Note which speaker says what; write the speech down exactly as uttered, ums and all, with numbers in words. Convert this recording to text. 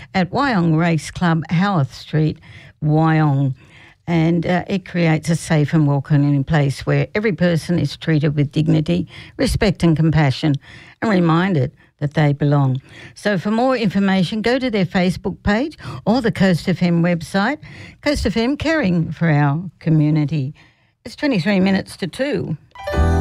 Speaker 1: at Wyong Race Club, Howarth Street, Wyong. And uh, it creates a safe and welcoming place where every person is treated with dignity, respect and compassion, and reminded that they belong. So for more information, go to their Facebook page or the Coast F M website. Coast F M, caring for our community. It's twenty-three minutes to two.